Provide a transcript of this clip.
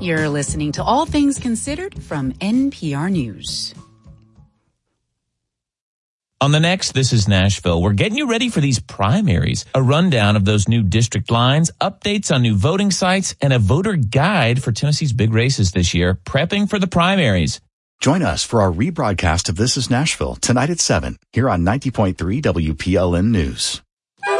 You're listening to All Things Considered from NPR News. On the next This is Nashville, we're getting you ready for these primaries. A rundown of those new district lines, updates on new voting sites, and a voter guide for Tennessee's big races this year, prepping for the primaries. Join us for our rebroadcast of This is Nashville tonight at 7 here on 90.3 WPLN News.